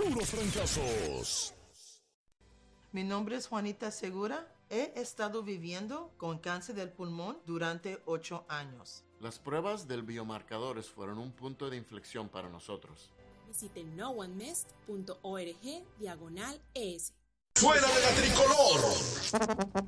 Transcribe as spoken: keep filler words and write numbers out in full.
puros fracasos. Mi nombre es Juanita Segura. He estado viviendo con cáncer del pulmón durante ocho años. Las pruebas del biomarcadores fueron un punto de inflexión para nosotros. Visite no one mist punto org diagonal es. ¡Fuera de la tricolor!